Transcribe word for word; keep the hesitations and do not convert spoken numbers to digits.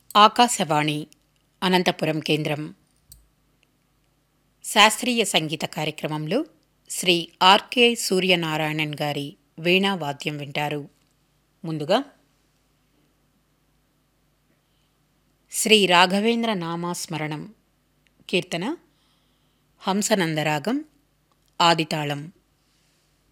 ఆకాశవాణి అనంతపురం కేంద్రం. శాస్త్రీయ సంగీత కార్యక్రమంలో శ్రీ ఆర్కే సూర్యనారాయణన్ గారి వీణా వాద్యం వింటారు. ముందుగా శ్రీ రాఘవేంద్ర నామాస్మరణం కీర్తన హంసనందరాగం ఆదితాళం.